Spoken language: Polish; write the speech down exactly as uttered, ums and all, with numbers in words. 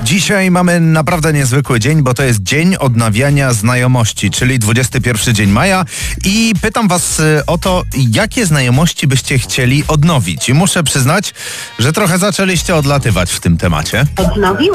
Dzisiaj mamy naprawdę niezwykły dzień, bo to jest dzień odnawiania znajomości, czyli dwudziesty pierwszy dzień maja i pytam was o to, jakie znajomości byście chcieli odnowić. I muszę przyznać, że trochę zaczęliście odlatywać w tym temacie. Odnowiła